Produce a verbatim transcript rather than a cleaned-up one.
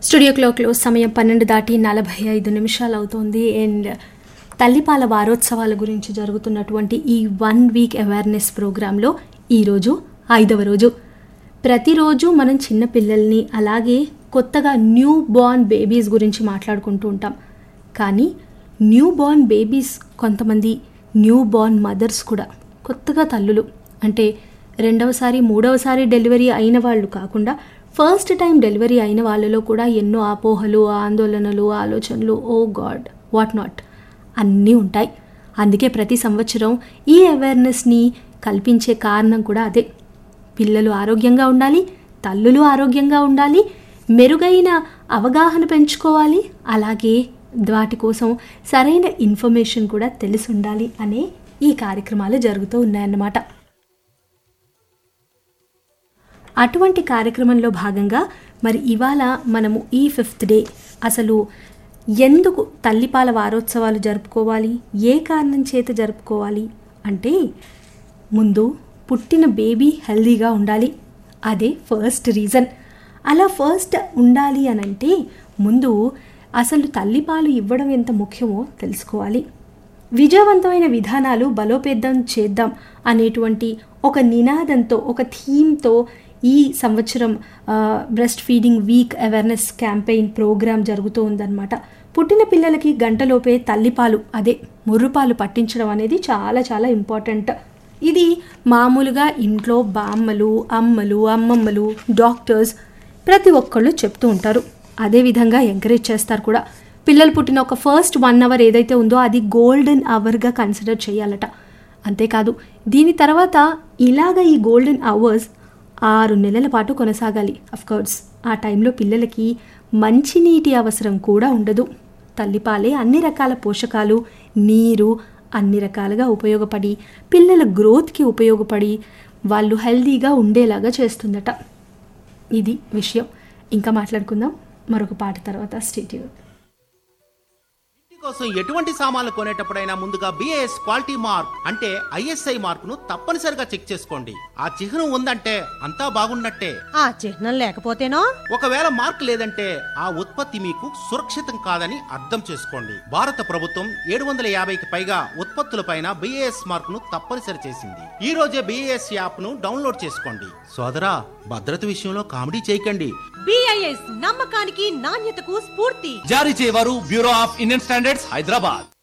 Studio క్లాక్లో సమయం పన్నెండు దాటి నలభై ఐదు నిమిషాలు అవుతోంది. అండ్ తల్లిపాల వారోత్సవాల గురించి జరుగుతున్నటువంటి ఈ వన్ వీక్ అవేర్నెస్ ప్రోగ్రాంలో ఈరోజు ఐదవ రోజు. ప్రతిరోజు మనం చిన్న పిల్లల్ని అలాగే కొత్తగా న్యూ బోర్న్ బేబీస్ గురించి మాట్లాడుకుంటూ ఉంటాం. కానీ న్యూ బోర్న్ బేబీస్, కొంతమంది న్యూ బోర్న్ మదర్స్ కూడా, కొత్తగా తల్లులు అంటే రెండవసారి మూడవసారి డెలివరీ అయిన వాళ్ళు కాకుండా ఫస్ట్ టైం డెలివరీ అయిన వాళ్ళలో కూడా ఎన్నో అపోహలు, ఆందోళనలు, ఆలోచనలు, ఓ గాడ్ వాట్ నాట్ అన్నీ ఉంటాయి. అందుకే ప్రతి సంవత్సరం ఈ అవేర్నెస్ని కల్పించే కారణం కూడా అదే. పిల్లలు ఆరోగ్యంగా ఉండాలి, తల్లులు ఆరోగ్యంగా ఉండాలి, మెరుగైన అవగాహన పెంచుకోవాలి, అలాగే వాటి కోసం సరైన ఇన్ఫర్మేషన్ కూడా తెలిసి ఉండాలి అనే ఈ కార్యక్రమాలు జరుగుతూ ఉన్నాయన్నమాట. అటువంటి కార్యక్రమంలో భాగంగా మరి ఇవాళ మనము ఈ ఫిఫ్త్ డే అసలు ఎందుకు తల్లిపాల వారోత్సవాలు జరుపుకోవాలి, ఏ కారణం చేత జరుపుకోవాలి అంటే, ముందు పుట్టిన బేబీ హెల్దీగా ఉండాలి, అదే ఫస్ట్ రీజన్. అలా ఫస్ట్ ఉండాలి అనంటే ముందు అసలు తల్లిపాలు ఇవ్వడం ఎంత ముఖ్యమో తెలుసుకోవాలి. విజయవంతమైన విధానాలు బలోపేతం చేద్దాం అనేటువంటి ఒక నినాదంతో, ఒక థీమ్తో ఈ సంవత్సరం breast feeding week awareness campaign programme జరుగుతూ ఉందన్నమాట. పుట్టిన పిల్లలకి గంటలోపే తల్లిపాలు, అదే ముర్రుపాలు పట్టించడం అనేది చాలా చాలా ఇంపార్టెంట్. ఇది మామూలుగా ఇంట్లో బామ్మలు, అమ్మలు, అమ్మమ్మలు, డాక్టర్స్ ప్రతి ఒక్కళ్ళు చెప్తూ ఉంటారు. అదేవిధంగా ఎంకరేజ్ చేస్తారు కూడా. పిల్లలు పుట్టిన ఒక ఫస్ట్ వన్ అవర్ ఏదైతే ఉందో అది గోల్డెన్ అవర్గా కన్సిడర్ చేయాలట. అంతేకాదు, దీని తర్వాత ఇలాగ ఈ గోల్డెన్ అవర్స్ ఆరు నెలల పాటు కొనసాగాలి. అఫ్కోర్స్ ఆ టైంలో పిల్లలకి మంచినీటి అవసరం కూడా ఉండదు. తల్లిపాలే అన్ని రకాల పోషకాలు, నీరు అన్ని రకాలుగా ఉపయోగపడి పిల్లల గ్రోత్కి ఉపయోగపడి వాళ్ళు హెల్దీగా ఉండేలాగా చేస్తుందట. ఇది విషయం. ఇంకా మాట్లాడుకుందాం మరొక పాట తర్వాత. Stay tune. కోసం ఎటువంటి సామాన్లు కొనేటప్పుడైనా ముందుగా బిఏఎస్ క్వాలిటీ మార్క్ అంటే ఐఎస్ఐ మార్కును తప్పనిసరిగా చెక్ చేసుకోండి. ఆ చిహ్నం ఉందంటే అంతా బాగున్నట్టే. ఆ చిహ్నం లేకపోతేనో, ఒకవేళ మార్క్ లేదంటే ఆ ఉత్పత్తి మీకు సురక్షితం కాదని అర్థం చేసుకోండి. భారత ప్రభుత్వం ఏడు వందల యాభైకి పైగా ఉత్పత్తులపైన బిఏఎస్ మార్కును తప్పనిసరి చేసింది. ఈ రోజే బిఏఎస్ యాప్ ను డౌన్లోడ్ చేసుకోండి. సోదరా, భద్రత విషయంలో కామెడీ చేయకండి. బిఐఎస్ నమ్మకానికి నాణ్యతకు స్ఫూర్తి. జారీ చేయవారు bureau of Indian standards, Hyderabad.